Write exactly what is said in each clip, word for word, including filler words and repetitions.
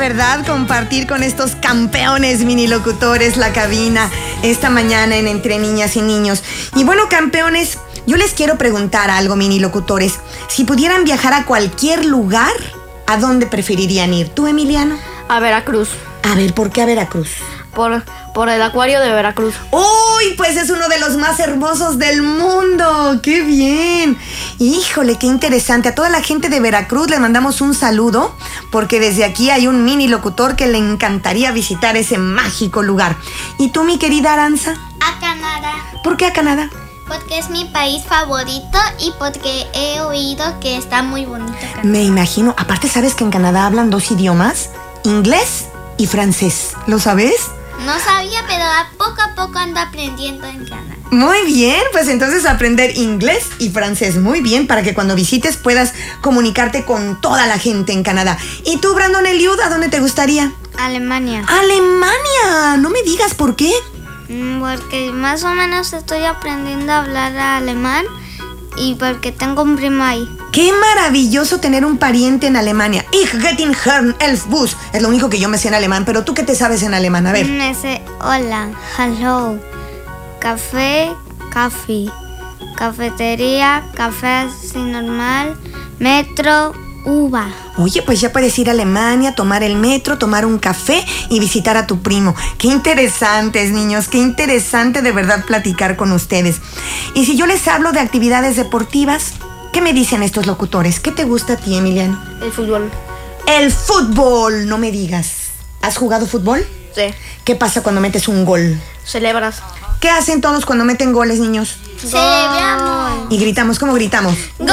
¿verdad? Compartir con estos campeones minilocutores la cabina esta mañana en Entre Niñas y Niños. Y bueno, campeones, yo les quiero preguntar algo, minilocutores. Si pudieran viajar a cualquier lugar, ¿a dónde preferirían ir? ¿Tú, Emiliano? A Veracruz. A ver, ¿por qué a Veracruz? Por, por el acuario de Veracruz. ¡Uy! Pues es uno de los más hermosos del mundo. ¡Qué bien! Híjole, qué interesante. A toda la gente de Veracruz les mandamos un saludo, porque desde aquí hay un mini locutor que le encantaría visitar ese mágico lugar. ¿Y tú, mi querida Aranza? A Canadá. ¿Por qué a Canadá? Porque es mi país favorito y porque he oído que está muy bonito Canadá. Me imagino. Aparte, ¿sabes que en Canadá hablan dos idiomas? Inglés y francés. ¿Lo sabes? No sabía, pero a poco a poco ando aprendiendo en Canadá. Muy bien, pues entonces aprender inglés y francés. Muy bien, para que cuando visites puedas comunicarte con toda la gente en Canadá. ¿Y tú, Brandon Eliud, a dónde te gustaría? Alemania. ¡Alemania! No me digas por qué. Porque más o menos estoy aprendiendo a hablar alemán y porque tengo un primo ahí. ¡Qué maravilloso tener un pariente en Alemania! Ich getting Herrn elf Bus. Es lo único que yo me sé en alemán, pero ¿tú qué te sabes en alemán? A ver. Me sé hola, hello, café, café, cafetería, café así normal, metro, uva. Oye, pues ya puedes ir a Alemania, tomar el metro, tomar un café y visitar a tu primo. ¡Qué interesantes, niños! ¡Qué interesante de verdad platicar con ustedes! Y si yo les hablo de actividades deportivas, ¿qué me dicen estos locutores? ¿Qué te gusta a ti, Emiliano? El fútbol. ¡El fútbol! No me digas. ¿Has jugado fútbol? Sí. ¿Qué pasa cuando metes un gol? Celebras. ¿Qué hacen todos cuando meten goles, niños? Celebramos. Y gritamos. ¿Cómo gritamos? ¡Gol!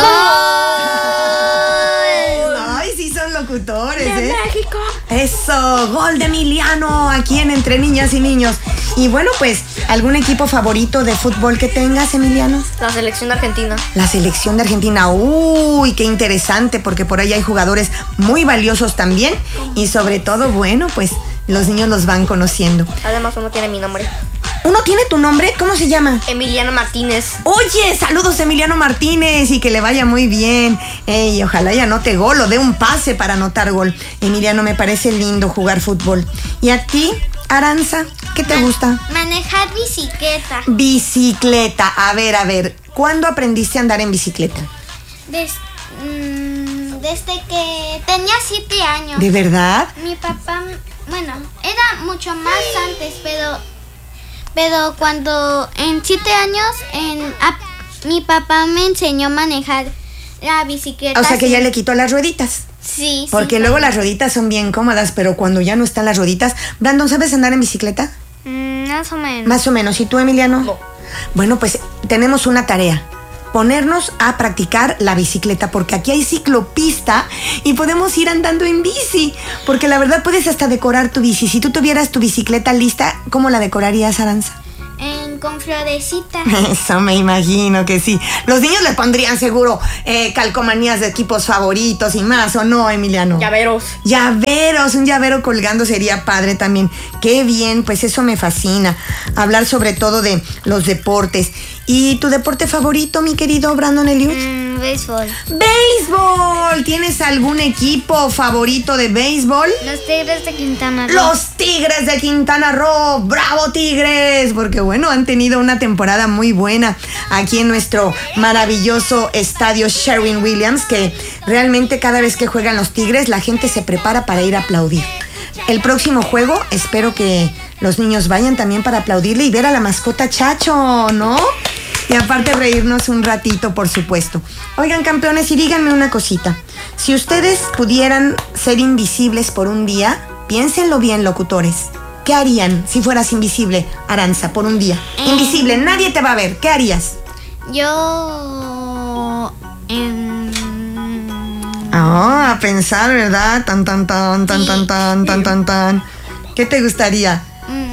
¡Ay, sí son locutores, ¡De eh! México! ¡Eso! ¡Gol de Emiliano! Aquí en Entre Niñas y Niños. Y bueno, pues, ¿algún equipo favorito de fútbol que tengas, Emiliano? La selección de Argentina. La selección de Argentina. ¡Uy! ¡Qué interesante! Porque por ahí hay jugadores muy valiosos también. Y sobre todo, bueno, pues, los niños los van conociendo. Además, uno tiene mi nombre. ¿Uno tiene tu nombre? ¿Cómo se llama? Emiliano Martínez. Oye, saludos Emiliano Martínez y que le vaya muy bien. Ey, ojalá ya anote gol o dé un pase para anotar gol. Emiliano, me parece lindo jugar fútbol. ¿Y a ti, Aranza, qué te gusta? Manejar bicicleta. Bicicleta. A ver, a ver, ¿cuándo aprendiste a andar en bicicleta? Des- mm, desde que tenía siete años. ¿De verdad? Mi papá, bueno, era mucho más antes, pero, pero cuando en siete años, en, a, mi papá me enseñó a manejar la bicicleta. O sea que sí. ya le quitó las rueditas. Sí, Porque sí. luego las rueditas son bien cómodas, pero cuando ya no están las rueditas... Brandon, ¿sabes andar en bicicleta? Mm, más o menos. Más o menos. ¿Y tú, Emiliano? No. Bueno, pues tenemos una tarea. Ponernos a practicar la bicicleta, porque aquí hay ciclopista y podemos ir andando en bici. Porque la verdad puedes hasta decorar tu bici. Si tú tuvieras tu bicicleta lista, ¿cómo la decorarías, Aranza? En, con florecita. Eso me imagino que sí. Los niños le pondrían seguro eh, calcomanías de equipos favoritos y más, ¿o no, Emiliano? Llaveros. Llaveros, un llavero colgando sería padre también. Qué bien, pues eso me fascina. Hablar sobre todo de los deportes. ¿Y tu deporte favorito, mi querido Brandon Eliud? Mm, béisbol. ¡Béisbol! ¿Tienes algún equipo favorito de béisbol? Los Tigres de Quintana Roo. Los Tigres de Quintana Roo. ¡Bravo, Tigres! Porque bueno, han tenido una temporada muy buena aquí en nuestro maravilloso estadio Sherwin-Williams, que realmente cada vez que juegan los Tigres la gente se prepara para ir a aplaudir. El próximo juego espero que los niños vayan también para aplaudirle y ver a la mascota Chacho, ¿no? Y aparte reírnos un ratito, por supuesto. Oigan, campeones, y díganme una cosita. Si ustedes pudieran ser invisibles por un día, piénsenlo bien, locutores. ¿Qué harían si fueras invisible, Aranza, por un día? Eh. Invisible, nadie te va a ver. ¿Qué harías? Yo... En... Ah, a pensar, ¿verdad? Tan, tan, tan, tan, tan, tan, tan, tan, tan. ¿Qué te gustaría?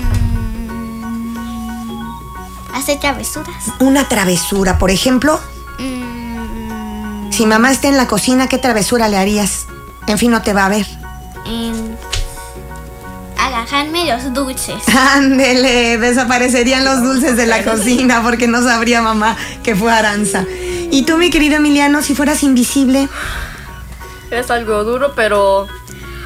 hacer travesuras. Una travesura, por ejemplo. Mm, Si mamá está en la cocina, ¿qué travesura le harías? En fin, no te va a ver. en agajarme los dulces. Ándele, desaparecerían los dulces de la cocina porque no sabría mamá que fue Aranza. ¿Y tú, mi querido Emiliano, si fueras invisible? Es algo duro, pero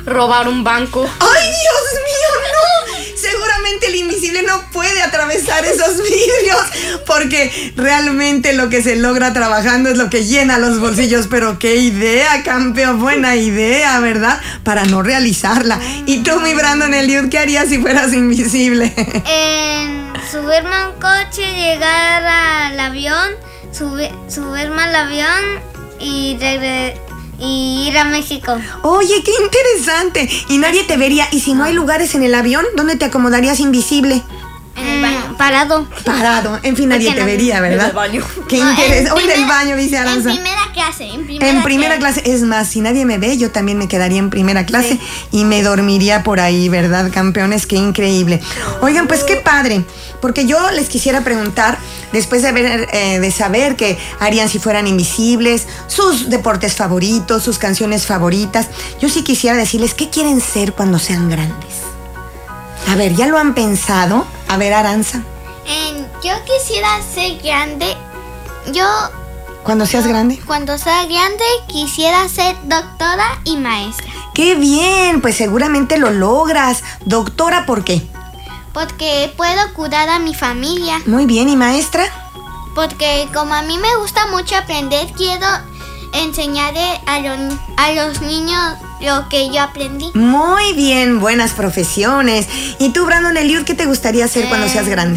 robar un banco. ¡Ay, Dios mío, no! Seguramente el invisible no puede atravesar esos vidrios porque realmente lo que se logra trabajando es lo que llena los bolsillos. Pero qué idea, campeón, buena idea, ¿verdad? Para no realizarla. ¿Y tú, mi Brandon Eliud, qué harías si fueras invisible? En subirme a un coche, llegar al avión, subi- subirme al avión y regresar. Y ir a México. Oye, qué interesante. Y nadie te vería. ¿Y si no hay lugares en el avión, dónde te acomodarías invisible? En el baño. Parado. Parado. En fin, nadie te vería, ¿verdad? En el baño. Qué No, interesante. en Hoy del primera- baño, dice Aranza. En primera clase, en primera, En primera clase. Es más, si nadie me ve, yo también me quedaría en primera clase y me dormiría por ahí, ¿verdad, campeones? Qué increíble. Oigan, pues qué padre. Porque yo les quisiera preguntar, después de, ver, eh, de saber qué harían si fueran invisibles, sus deportes favoritos, sus canciones favoritas, yo sí quisiera decirles qué quieren ser cuando sean grandes. A ver, ¿ya lo han pensado? A ver, Aranza, En- yo quisiera ser grande. Yo, cuando seas grande. cuando sea grande, quisiera ser doctora y maestra. ¡Qué bien! Pues seguramente lo logras. Doctora, ¿por qué? Porque puedo cuidar a mi familia. Muy bien, ¿y maestra? Porque como a mí me gusta mucho aprender, quiero enseñarle a, lo- a los niños lo que yo aprendí. Muy bien, buenas profesiones. ¿Y tú, Brandon Eliud, qué te gustaría hacer cuando seas grande?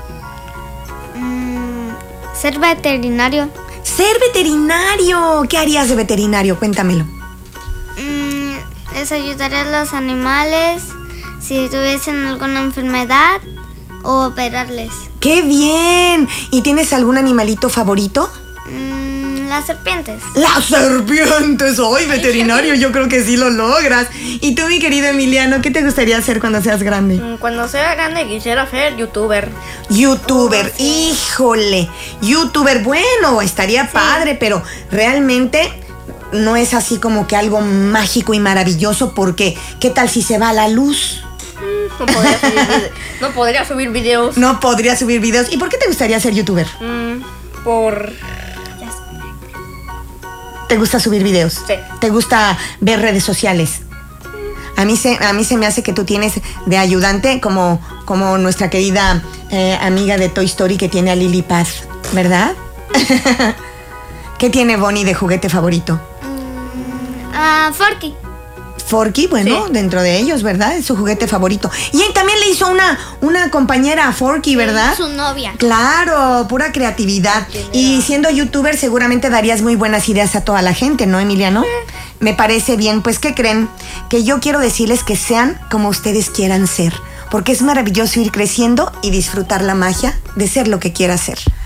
Mm, ser veterinario. Ser veterinario. ¿Qué harías de veterinario? Cuéntamelo. Mm, les ayudaré a los animales si tuviesen alguna enfermedad o operarles. ¡Qué bien! ¿Y tienes algún animalito favorito? Mm, las serpientes. ¡Las serpientes! ¡Ay, veterinario! Yo creo que sí lo logras. ¿Y tú, mi querido Emiliano, qué te gustaría hacer cuando seas grande? Mm, Cuando sea grande quisiera ser youtuber. YouTuber, híjole, YouTuber, bueno, estaría padre, pero realmente no es así como que algo mágico y maravilloso porque ¿qué tal si se va la luz? No podría subir, vide- no podría subir videos. No podría subir videos. ¿Y por qué te gustaría ser YouTuber? Mm, por... ¿Te gusta subir videos? Sí. ¿Te gusta ver redes sociales? A mí se, a mí se me hace que tú tienes de ayudante como, como nuestra querida eh, amiga de Toy Story que tiene a Lily Paz, ¿verdad? ¿Qué tiene Bonnie de juguete favorito? Ah, Forky. Forky, bueno, Sí. dentro de ellos, ¿verdad? Es su juguete favorito. Y él también le hizo una, una compañera a Forky, ¿verdad? Su novia. Claro, pura creatividad. Y siendo youtuber seguramente darías muy buenas ideas a toda la gente, ¿no, Emiliano? Me parece bien. Pues, ¿qué creen? Que yo quiero decirles que sean como ustedes quieran ser. Porque es maravilloso ir creciendo y disfrutar la magia de ser lo que quieras ser.